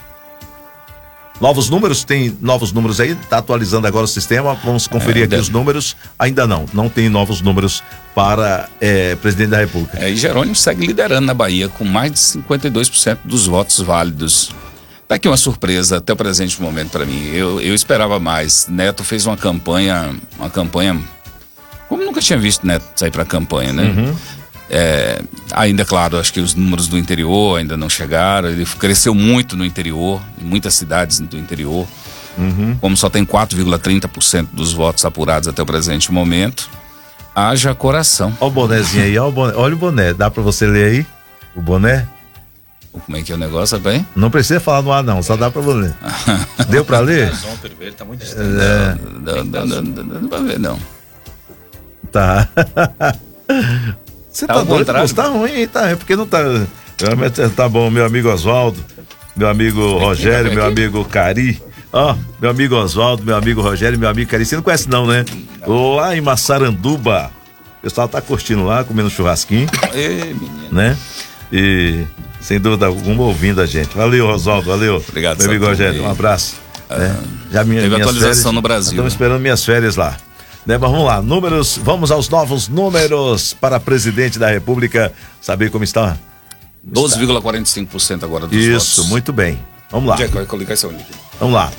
Novos números? Tem novos números aí? Tá atualizando agora o sistema, vamos conferir aqui os números. Ainda não tem novos números para presidente da República. E Jerônimo segue liderando na Bahia com mais de 52% dos votos válidos. Tá aqui uma surpresa até o presente momento para mim. Eu esperava mais. Neto fez uma campanha como nunca tinha visto Neto sair para campanha, né? Uhum. Ainda, claro, acho que os números do interior ainda não chegaram. Ele cresceu muito no interior, em muitas cidades do interior. Uhum. Como só tem 4,30% dos votos apurados até o presente momento, haja coração. Olha o bonézinho aí, olha o boné. Dá pra você ler aí? O boné? Como é que é o negócio, bem? Não precisa falar no ar, não, só dá pra você ler. Deu pra ler? Ele tá muito distante. Não dá pra ver, não. Tá. Você tá doido? Tá ruim, tá? É porque não tá. Tá bom, meu amigo Oswaldo, meu amigo Rogério, meu amigo Cari. Meu amigo Oswaldo, meu amigo Rogério, meu amigo Cari. Você não conhece, não, né? Lá em Massaranduba. O pessoal tá curtindo lá, comendo churrasquinho. Menino. Né? E sem dúvida alguma ouvindo a gente. Valeu, Oswaldo, valeu. Obrigado, meu amigo Rogério. Um abraço. Já teve atualização férias, no Brasil. Estamos esperando minhas férias lá. Mas vamos lá, números, vamos aos novos números para presidente da República, saber como está. 12,45% agora dos votos. Isso, muito bem. Vamos lá. Vai colocar esse aqui. Vamos lá.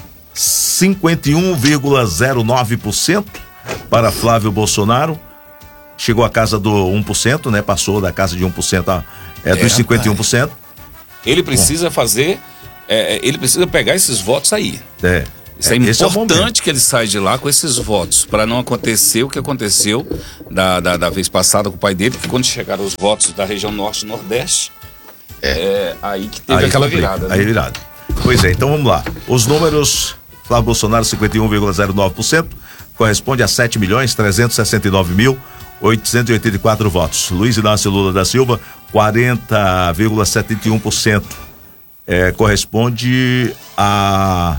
51,09% para Flávio Bolsonaro. Chegou à casa do 1%, né? Passou da casa de 1% dos 51%. Ele precisa fazer ele precisa pegar esses votos aí. Isso é importante que ele saia de lá com esses votos, para não acontecer o que aconteceu da vez passada com o pai dele, que quando chegaram os votos da região norte e nordeste, aí que teve aquela virada. Aí virada. Pois é, então vamos lá. Os números: Flávio Bolsonaro 51,09%, corresponde a 7.369.884 votos. Luiz Inácio Lula da Silva 40,71%, corresponde a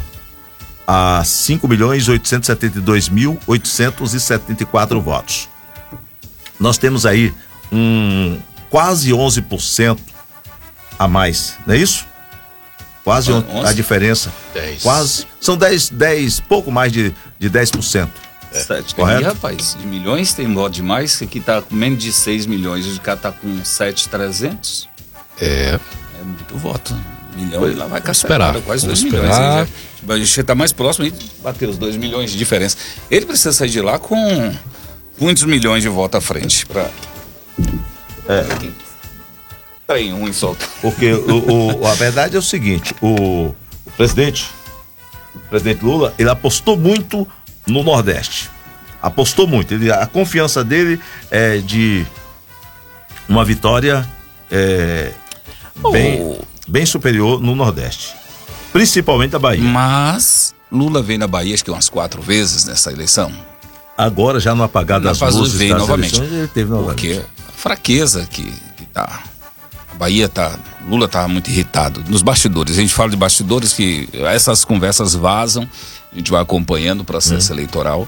5.872.874 votos. Nós temos aí quase 11% a mais, não é isso? Quase a diferença. 10. Quase. São 10, pouco mais de 10%. Correto? Rapaz, de milhões tem voto demais. Esse aqui tá com menos de 6 milhões. O de cá tá com 7.300. É muito voto. Milhão e lá vai cacetar. Quase 2 milhões. A gente tá mais próximo e bateu os 2 milhões de diferença. Ele precisa sair de lá com muitos milhões de votos à frente. Tem um em solta. Porque a verdade é o seguinte: o presidente Lula, ele apostou muito no Nordeste. Apostou muito. A confiança dele é de uma vitória bem superior no Nordeste, principalmente a Bahia. Mas Lula veio na Bahia acho que umas 4 vezes nessa eleição. Agora já no apagar das luzes veio novamente. Eleições, ele teve novamente. Porque a fraqueza que tá. A Bahia Lula tá muito irritado. Nos bastidores, a gente fala de bastidores que essas conversas vazam, a gente vai acompanhando o processo eleitoral.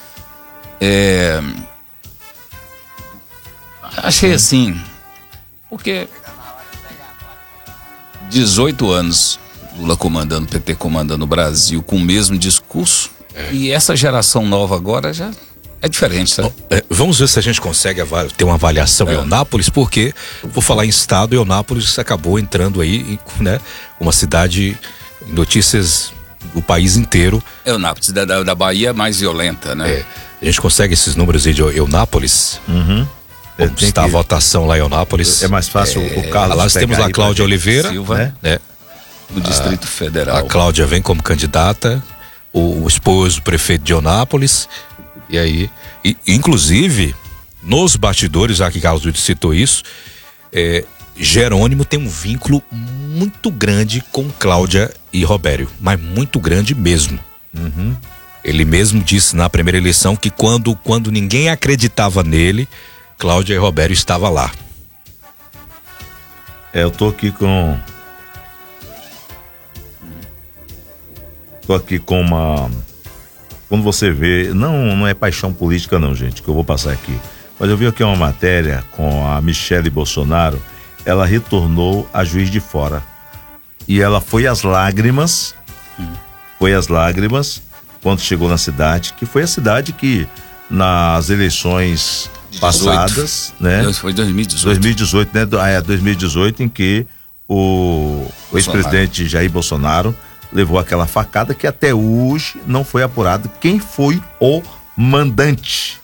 Achei assim, porque 18 anos Lula comandando, PT comandando o Brasil com o mesmo discurso, e essa geração nova agora já é diferente, sabe? Vamos ver se a gente consegue ter uma avaliação em Eunápolis, porque, por falar em estado, Eunápolis acabou entrando aí, né? Uma cidade, notícias do país inteiro. Eunápolis, da Bahia mais violenta, né? A gente consegue esses números aí de Eunápolis? Como está a votação lá em Eunápolis? É mais fácil o Carlos. Lá temos a Cláudia Oliveira, Silva, no Distrito Federal. A Cláudia vem como candidata, o esposo, o prefeito de Eunápolis. E aí, inclusive, nos bastidores, já que Carlos citou isso, Jerônimo tem um vínculo muito grande com Cláudia e Robério, mas muito grande mesmo. Ele mesmo disse na primeira eleição que quando ninguém acreditava nele, Cláudia e Robério estavam lá. Eu tô aqui com uma... Quando você vê, não é paixão política não, gente, que eu vou passar aqui, mas eu vi aqui uma matéria com a Michele Bolsonaro. Ela retornou a Juiz de Fora e ela foi às lágrimas quando chegou na cidade, que foi a cidade que nas eleições passadas, né? Foi 2018. 2018, né? 2018, em que o ex-presidente Jair Bolsonaro levou aquela facada que até hoje não foi apurado quem foi o mandante.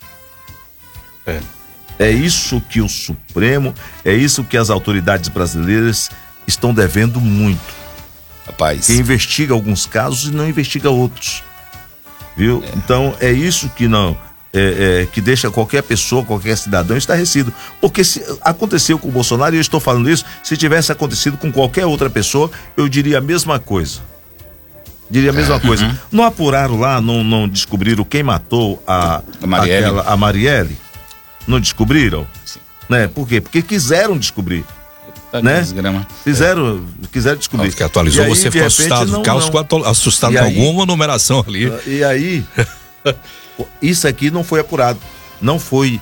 É isso que o Supremo, é isso que as autoridades brasileiras estão devendo muito. Rapaz. Que investiga alguns casos e não investiga outros. Viu? Então é isso que não... que deixa qualquer pessoa, qualquer cidadão estarrecido. Porque se aconteceu com o Bolsonaro, e eu estou falando isso, se tivesse acontecido com qualquer outra pessoa, eu diria a mesma coisa. Não apuraram lá, não descobriram quem matou a Marielle? Não descobriram? Sim. Né? Por quê? Porque quiseram descobrir. Né? Quiseram descobrir. Porque atualizou, aí, você ficou assustado. Carlos ficou assustado com alguma numeração ali. E aí, isso aqui não foi apurado. Não foi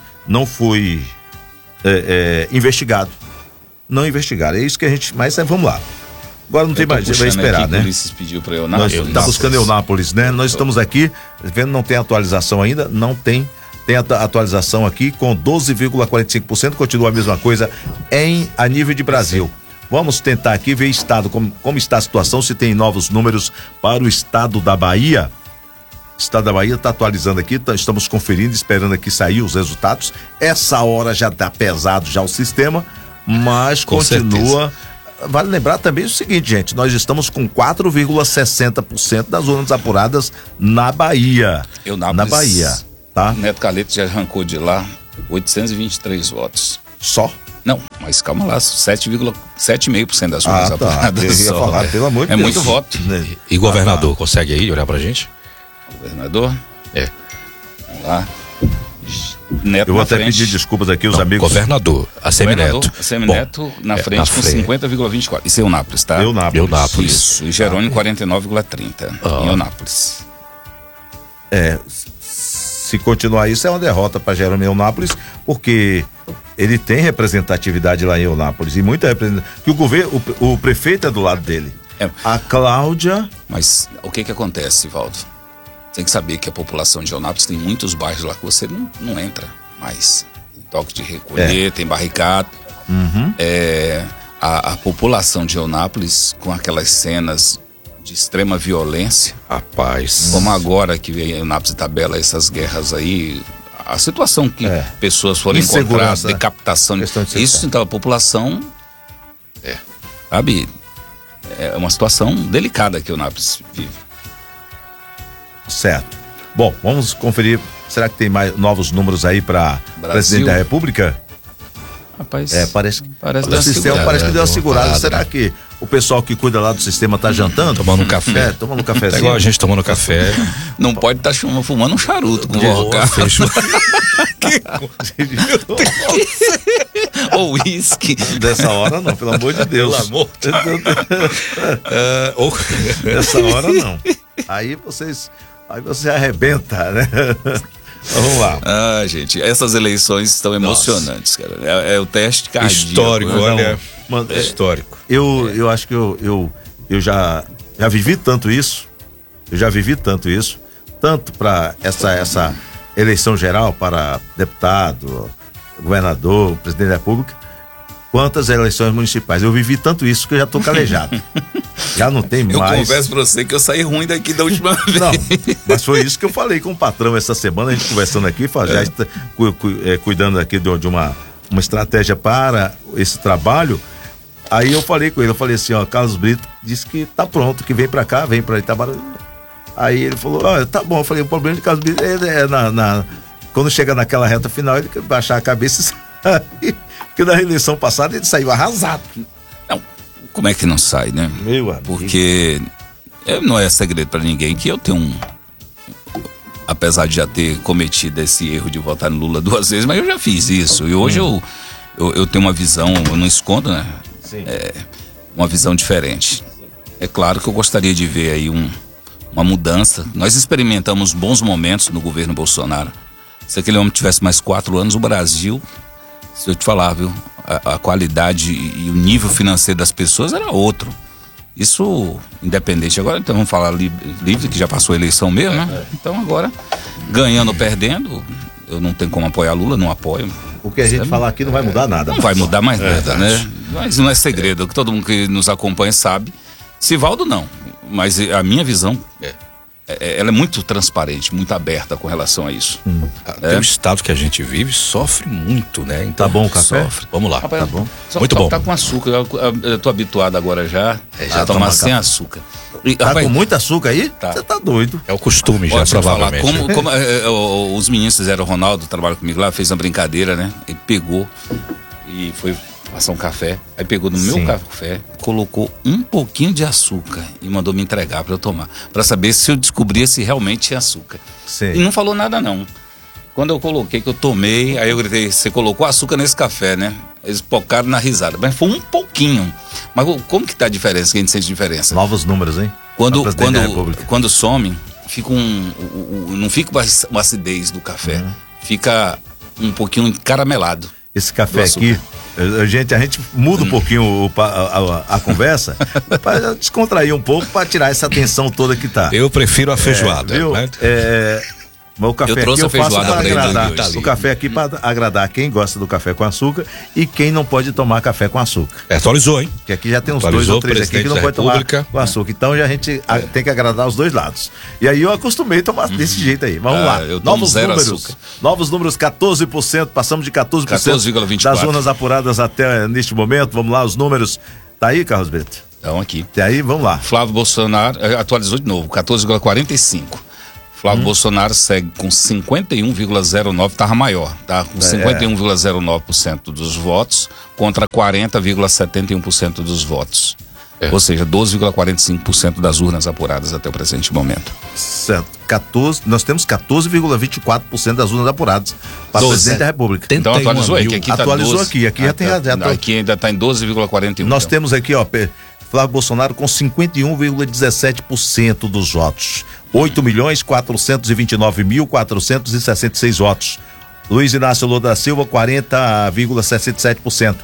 investigado. Não investigaram. É isso que a gente... Mas vamos lá. Agora não tem mais, vai esperar, né? Pediu para Eunápolis. Tá buscando Eunápolis, né? Nós estamos aqui, vendo, não tem atualização ainda, não tem a atualização aqui com 12,45%, continua a mesma coisa a nível de Brasil. Vamos tentar aqui ver estado, como está a situação, se tem novos números para o estado da Bahia. O estado da Bahia está atualizando aqui, estamos conferindo, esperando aqui sair os resultados. Essa hora já está pesado já o sistema, mas continua... vale lembrar também o seguinte, gente, nós estamos com 4,60% das urnas apuradas na Bahia. Na Bahia, tá? Neto Caleta já arrancou de lá 823 votos. Só? Não, mas calma lá, 7,5% das urnas apuradas. Só, falar, pelo amor de Deus. Muito voto. E governador, consegue aí olhar pra gente? Governador? Vamos lá. Neto eu vou até pedir desculpas aqui, os amigos. Governador, a Semineto. Semineto na frente com 50,24. Isso é Eunápolis, tá? Eunápolis. Isso. E Jerônimo 49,30. Em Eunápolis. Se continuar isso, é uma derrota para Jerônimo Eunápolis, porque ele tem representatividade lá em Eunápolis. E muita representatividade. Que o governo, o prefeito é do lado dele. A Cláudia. Mas o que acontece, Valdo? Tem que saber que a população de Eunápolis tem muitos bairros lá que você não entra mais. Tem toque de recolher, tem barricada. A população de Eunápolis, com aquelas cenas de extrema violência. Rapaz. Como agora que Eunápolis e Tabela, essas guerras aí, a situação que pessoas foram encontradas, decapitação. Isso, então, a população. Sabe? É uma situação delicada que Eunápolis vive. Certo. Bom, vamos conferir. Será que tem mais novos números aí para presidente da República? Rapaz, parece o sistema parece que deu uma segurada. Será que o pessoal que cuida lá do sistema tá jantando? Tomando um café. Tomando um cafezinho. É igual a gente tomando café. Não pode estar fumando um charuto com vodka. Ou uísque. Dessa hora não, pelo amor de Deus. Pelo amor de Deus. Dessa hora não. Aí você arrebenta, né? Vamos lá. Gente, essas eleições estão emocionantes, cara. É o teste cardíaco. Histórico, olha. Histórico. Eu acho que eu já vivi tanto isso. Tanto para essa eleição geral para deputado, governador, presidente da República, quanto as eleições municipais. Eu vivi tanto isso que eu já tô calejado. Já não tem mais. Eu confesso pra você que eu saí ruim daqui da última vez. Não, mas foi isso que eu falei com o patrão essa semana, a gente conversando aqui, já está cuidando aqui de uma estratégia para esse trabalho. Aí eu falei com ele, assim, Carlos Brito disse que tá pronto, que vem pra cá, vem pra Itabara. Aí ele falou, tá bom. Eu falei, o problema de Carlos Brito quando chega naquela reta final, ele quer baixar a cabeça e sair. Porque na eleição passada ele saiu arrasado. Não, como é que não sai, né? Meu amigo. Porque não é segredo pra ninguém que eu tenho apesar de já ter cometido esse erro de votar no Lula 2 vezes, mas eu já fiz isso. E hoje eu tenho uma visão, eu não escondo, né? Sim. Uma visão diferente. É claro que eu gostaria de ver aí uma mudança. Nós experimentamos bons momentos no governo Bolsonaro. Se aquele homem tivesse mais 4 anos, o Brasil, se eu te falar, viu, a qualidade e o nível financeiro das pessoas era outro. Isso independente. Agora então vamos falar livre, que já passou a eleição mesmo, né? Então agora, ganhando ou perdendo, eu não tenho como apoiar Lula, não apoio. O que a gente falar aqui não vai mudar nada. Não vai mudar mais nada, né? Mas não é segredo, que todo mundo que nos acompanha sabe. Sivaldo não, mas a minha visão ela é muito transparente, muito aberta com relação a isso. O estado que a gente vive sofre muito, né? Então, tá bom o café? Sofre. Vamos lá. Rapaz, tá bom. Muito bom. Tá com açúcar, eu tô habituado agora já a tomar sem açúcar. E, tá com muito açúcar aí? Você tá doido. É o costume já, provavelmente. Como os meninos fizeram, o Ronaldo trabalha comigo lá, fez uma brincadeira, né? Ele pegou e foi passar um café, aí pegou no meu café, colocou um pouquinho de açúcar e mandou me entregar pra eu tomar, pra saber se eu descobria se realmente tinha açúcar. Sim. E não falou nada não. Quando eu coloquei, que eu tomei, aí eu gritei, você colocou açúcar nesse café, né? Eles focaram na risada, mas foi um pouquinho. Mas como que tá a diferença, que a gente sente diferença? Novos números, hein? Quando some, fica não fica uma acidez do café, fica um pouquinho caramelado. Esse café aqui, a gente muda um pouquinho a conversa para descontrair um pouco, para tirar essa tensão toda que tá. Eu prefiro a feijoada. Mas o café eu trouxe aqui a feijoada para agradar. Hoje. O café aqui para agradar quem gosta do café com açúcar e quem não pode tomar café com açúcar. Atualizou, hein? Que aqui já tem uns 2 ou 3 aqui que não pode tomar com açúcar. Então já a gente tem que agradar os dois lados. E aí eu acostumei a tomar desse jeito aí. Vamos lá. Novos números. Açúcar. Novos números, 14%. Passamos de 14% das urnas apuradas até neste momento. Vamos lá, os números. Tá aí, Carlos Brito? Então aqui. Tá aí, vamos lá. Flávio Bolsonaro atualizou de novo, 14,45. Flávio Bolsonaro segue com 51,09, estava maior, tá? Com 51,09% dos votos contra 40,71% dos votos. Ou seja, 12,45% das urnas apuradas até o presente momento. Certo. Nós temos 14,24% das urnas apuradas para presidente da República. Então atualizou aí, que aqui atualizou tá 12, aqui já tem aqui ainda está em 12,41. Nós temos aqui, ó, Flávio Bolsonaro com 51,17% dos votos. 8.429.466 votos. Luiz Inácio Lula da Silva, 40,67%.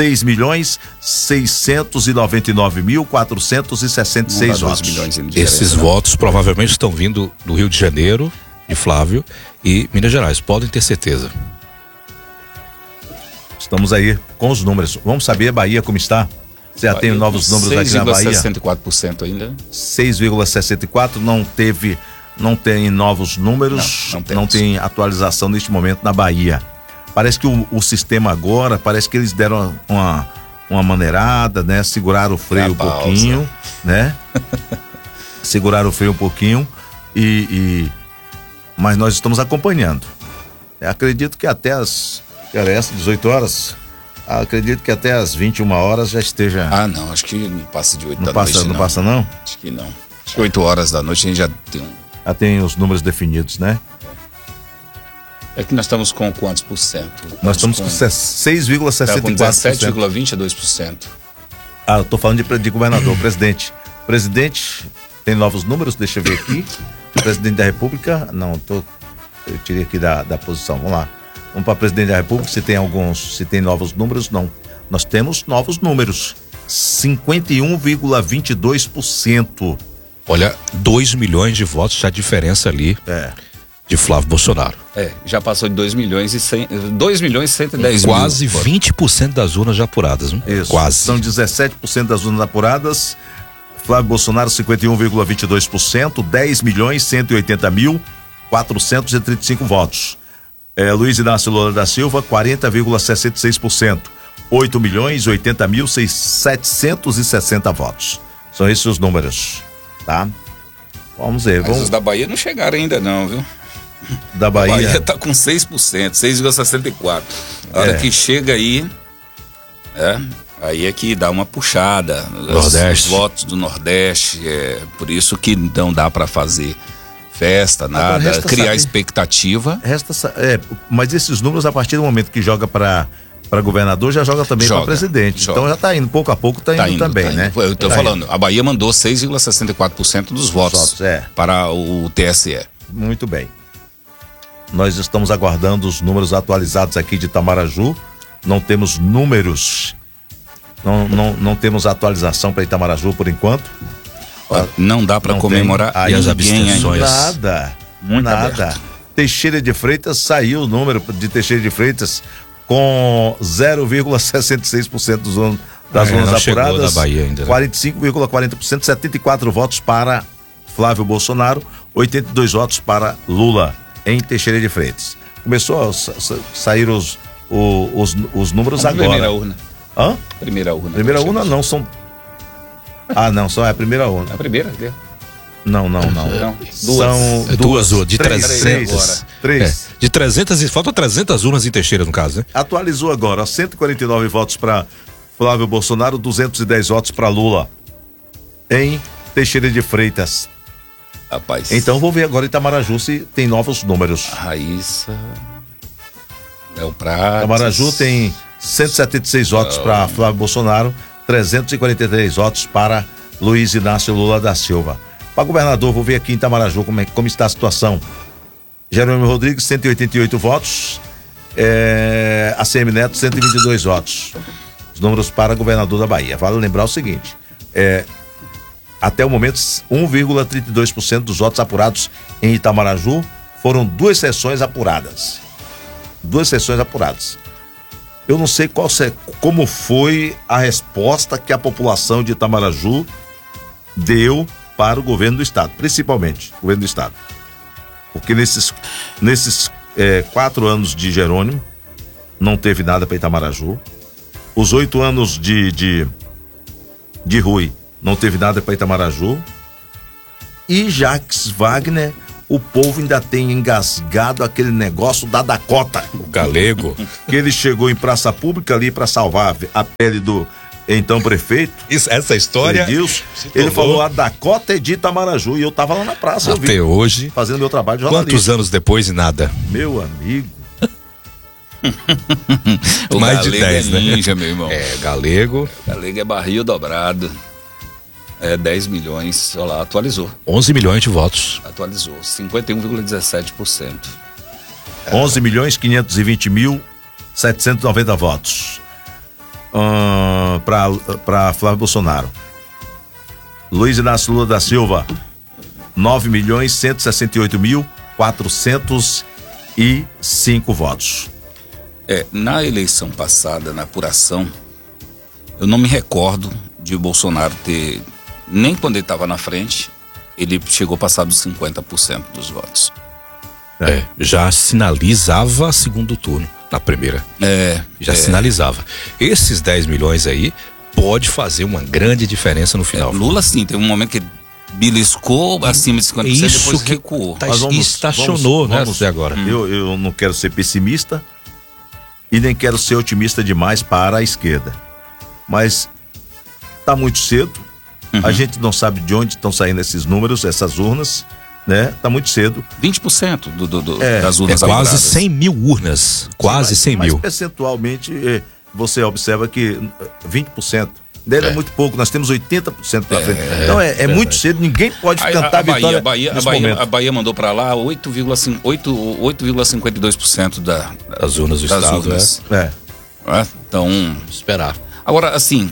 6.699.466 votos. Esses votos provavelmente estão vindo do Rio de Janeiro, de Flávio, e Minas Gerais. Podem ter certeza. Estamos aí com os números. Vamos saber a Bahia como está? Você já tem novos números aqui na Bahia? 6,64% ainda. 6,64%, não tem novos números, não tem atualização neste momento na Bahia. Parece que o sistema agora, parece que eles deram uma maneirada, né? Seguraram o freio um pouquinho, né? Seguraram o freio um pouquinho mas nós estamos acompanhando. Acredito que até as 18 horas, acredito que até as 21 horas já esteja... não, acho que não passa de 8 da noite, não. Não passa não? Acho que não. Acho que 8 horas da noite a gente já tem Já tem os números definidos, né? É que nós estamos com quantos por cento? Nós estamos com 6,64%. Tá com 17,22%. Eu tô falando de governador, presidente. Presidente, tem novos números? Deixa eu ver aqui. Presidente da República, eu tirei aqui da posição, vamos lá. Vamos para presidente da República, se tem novos números, não. Nós temos novos números. 51,22%. Olha, 2 milhões de votos, a diferença ali de Flávio Bolsonaro. Já passou de 2 milhões e 110 mil. Quase 20% das urnas já apuradas, né? Isso. Quase. São 17% das urnas apuradas. Flávio Bolsonaro, 51,22%, 10.180.435 votos. Luiz Inácio Lula da Silva, 40,66%, 8.080.760 votos. São esses os números, tá? Vamos ver. Mas os da Bahia não chegaram ainda não, viu? Da Bahia? A Bahia tá com 6%, 6,64%. A hora que chega aí, aí é que dá uma puxada. Nordeste. Os votos do Nordeste, por isso que não dá para fazer festa, nada, criar expectativa. Mas esses números, a partir do momento que joga para governador, já joga também para presidente. Então já tá indo, pouco a pouco tá indo também, né? Eu tô falando, a Bahia mandou 6,64% dos votos para o TSE. Muito bem. Nós estamos aguardando os números atualizados aqui de Itamaraju. Não temos números, não temos atualização para Itamaraju por enquanto. Não dá para comemorar aí as abstenções. Nada. Teixeira de Freitas, saiu o número de Teixeira de Freitas com 0,66% das urnas apuradas, 45,40%, 74 votos para Flávio Bolsonaro, 82 votos para Lula em Teixeira de Freitas. Começou a sair os números agora. Primeira urna. Primeira urna não, são... não, só é a primeira urna. A primeira? Não. São duas de 300. De 300 e faltam 300 urnas em Teixeira, no caso, né? Atualizou agora, 149 votos para Flávio Bolsonaro, 210 votos para Lula em Teixeira de Freitas. Rapaz. Então vou ver agora em Itamaraju se tem novos números. Raíssa, Léo Prates. Itamaraju tem 176 votos para Flávio Bolsonaro, 343 votos para Luiz Inácio Lula da Silva. Para governador, vou ver aqui em Itamaraju como está a situação. Jerônimo Rodrigues, 188 votos. ACM Neto, 122 votos. Os números para governador da Bahia. Vale lembrar o seguinte: até o momento, 1,32% dos votos apurados em Itamaraju foram duas sessões apuradas. Eu não sei como foi a resposta que a população de Itamaraju deu para o governo do estado, principalmente o governo do estado. Porque nesses 4 anos de Jerônimo, não teve nada para Itamaraju. Os 8 anos de de Rui, não teve nada para Itamaraju. E Jacques Wagner, o povo ainda tem engasgado aquele negócio da Dakota. O galego. Que ele chegou em praça pública ali para salvar a pele do então prefeito. Essa história. Edilson, ele falou: a Dakota é de Itamaraju. E eu tava lá na praça. Até hoje. Fazendo meu trabalho de jornalista. Quantos anos depois e nada? Meu amigo. Mais de 10, é ninja, né? Meu irmão. Galego. Galego é barril dobrado. 10 milhões, olha lá, atualizou. 11 milhões de votos. Atualizou, 51,17%. 11.520.790 votos. Para Flávio Bolsonaro. Luiz Inácio Lula da Silva, 9.168.405 votos. Na eleição passada, na apuração, eu não me recordo de Bolsonaro ter, nem quando ele estava na frente, ele chegou a passar dos 50% dos votos. Já sinalizava segundo turno, na primeira. Sinalizava. Esses 10 milhões aí pode fazer uma grande diferença no final. Lula, sim, teve um momento que beliscou acima de 50%, depois recuou. Estacionou, né? Agora. Eu não quero ser pessimista e nem quero ser otimista demais para a esquerda. Mas tá muito cedo. A gente não sabe de onde estão saindo esses números, essas urnas, né? Tá muito cedo. 20% das urnas quase 100 mil urnas. Quase 100 mil. Mas percentualmente, você observa que 20%. Dele é muito pouco, nós temos 80% pra frente. Então é muito cedo, ninguém pode cantar a vitória. A Bahia mandou pra lá 8,52% das urnas do estado. Urnas. Então, esperar. Agora, assim,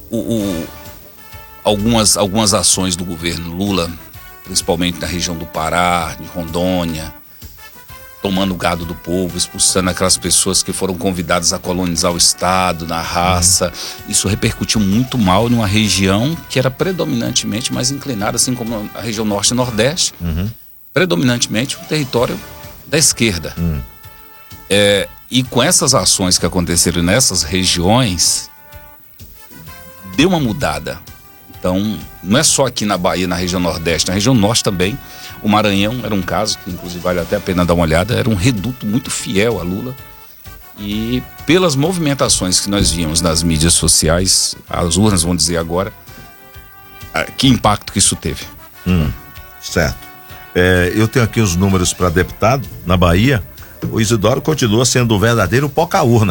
algumas ações do governo Lula, principalmente na região do Pará, de Rondônia, tomando o gado do povo, expulsando aquelas pessoas que foram convidadas a colonizar o estado, na raça. Isso repercutiu muito mal numa região que era predominantemente mais inclinada, assim como a região norte e nordeste, predominantemente um território da esquerda. E com essas ações que aconteceram nessas regiões, deu uma mudada. Então, não é só aqui na Bahia, na região nordeste, na região norte também. O Maranhão era um caso que, inclusive, vale até a pena dar uma olhada. Era um reduto muito fiel a Lula. E pelas movimentações que nós víamos nas mídias sociais, as urnas vão dizer agora, que impacto que isso teve. Certo. Eu tenho aqui os números para deputado na Bahia. O Isidoro continua sendo o verdadeiro poca-urna.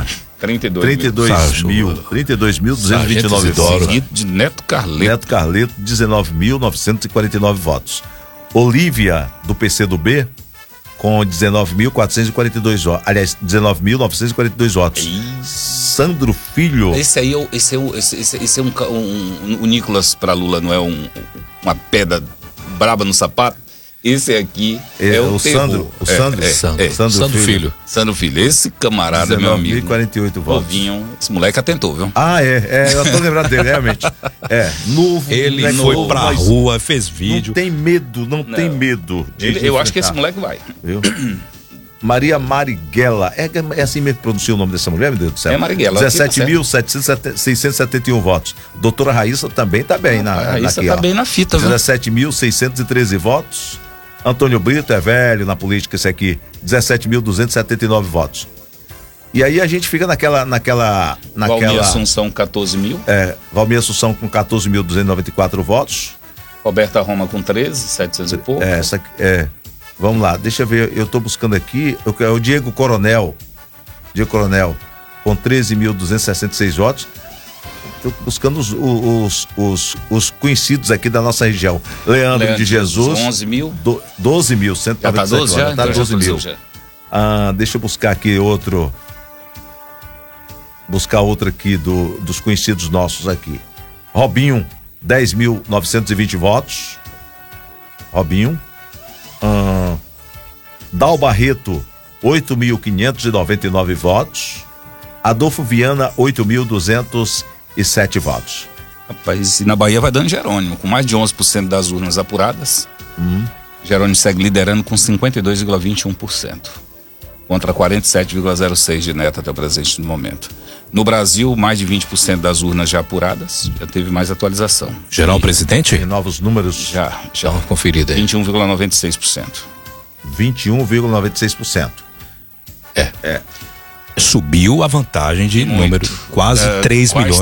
32.229 votos. De Neto Carleto. Neto Carleto, 19.949 votos. Olívia, do PCdoB, com 19.442 votos. Aliás, 19.942 votos. Sandro Filho. Esse é o Nicolas para Lula, não é uma pedra braba no sapato? Esse aqui é o Sandro. Sandro Filho. Sandro Filho. Esse camarada, meu amigo. 48 votos. Novinho. Esse moleque atentou, viu? Eu tô lembrado dele, realmente. Novo. Ele foi pra rua, fez vídeo. Não tem medo. Eu acho que esse moleque vai. Viu? Maria Marighella. É assim mesmo que pronuncia o nome dessa mulher, meu Deus do céu? É Marighella. 17.671 votos. Doutora Raíssa também tá bem Raíssa tá bem na fita, viu? 17.613 votos. Antônio Brito é velho na política, esse aqui, 17.279 votos. E aí a gente fica naquela... Valmir Assunção, 14 mil. Valmir Assunção com 14.294 votos. Roberta Roma com 13.700 e pouco. Vamos lá, deixa eu ver, eu tô buscando aqui, o Diego Coronel, com 13.266 votos. Tô buscando os conhecidos aqui da nossa região. Leandro de Jesus, 11 mil. 12 mil, 197 já tá 12 mil. Deixa eu buscar aqui outro aqui dos conhecidos nossos aqui. Robinho, 10.920 votos. Robinho. Dal Barreto, 8.599 votos. Adolfo Viana, 8.207 votos. Rapaz, e na Bahia vai dando Jerônimo, com mais de 11% das urnas apuradas. Jerônimo segue liderando com 52,21%. contra 47,06% de Neto até o presente momento. No Brasil, mais de 20% das urnas já apuradas, já teve mais atualização. Geral presidente? Tem novos números? Já. Uma conferida aí. 21,96%. 21,96%. Subiu a vantagem de número, quase 3 milhões.